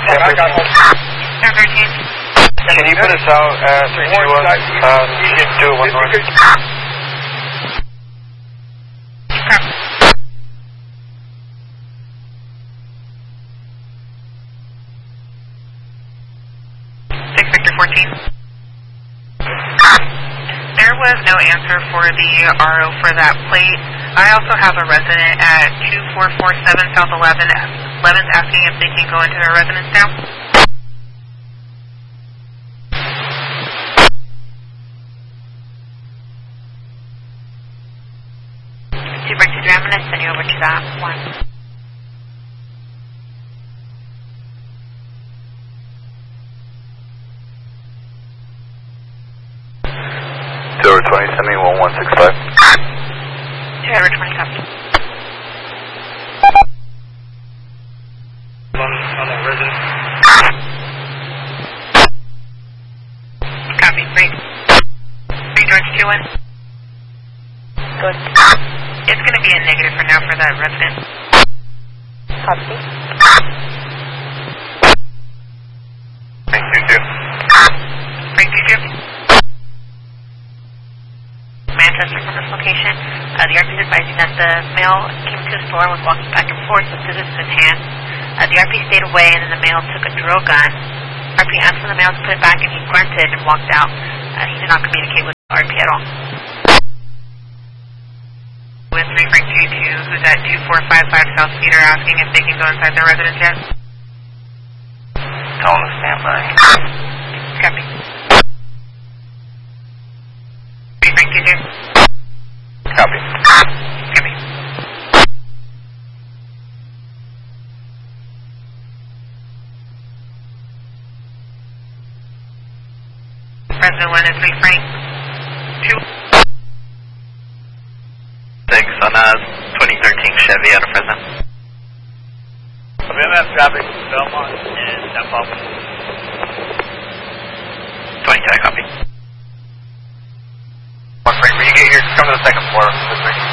Can you put us out at 221 North? There was no answer for the RO for that plate. I also have a resident at 2447 South 11's asking if they can go into their residence now. 2 I'm going to send you over to that one. Over 20, send me 1165. 2 over 20 copy. On that resident. Copy, 3 George 21. Good. It's going to be a negative for now for that resident. Copy. Thank you, too. Frank 22. Manchester from this location. The RP is advising that the male came to the store and was walking back and forth with scissors in his hand. The RP stayed away and then the male took a drill gun. RP asked for the male to put it back and he grunted and walked out. He did not communicate with the RP at all. With 3 Frank 22, who's at 2455 South Cedar, asking if they can go inside their residence yet. Tell them to stand by. Copy. 3 Frank 22. Copy. Copy. Resident 1 and 3 Frank 2. 6 on a 2013 Chevy out of Fresno. WMF traffic, Belmont and Tempo. 20, I copy. Frank, when you get here, come to the second floor.